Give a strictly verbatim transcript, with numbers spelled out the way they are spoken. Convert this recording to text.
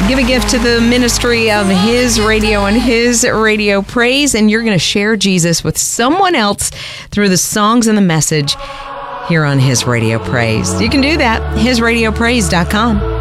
Give a gift to the ministry of His Radio and His Radio Praise, and you're going to share Jesus with someone else through the songs and the message here on His Radio Praise. You can do that, his radio praise dot com.